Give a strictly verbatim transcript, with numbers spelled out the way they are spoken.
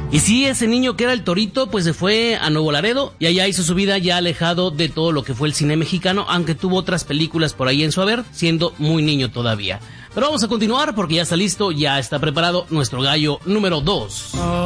Y sí, ese niño que era el Torito, pues se fue a Nuevo Laredo y allá hizo su vida ya alejado de todo lo que fue el cine mexicano, aunque tuvo otras películas por ahí en su haber, siendo muy niño todavía. Pero vamos a continuar porque ya está listo, ya está preparado nuestro gallo número dos.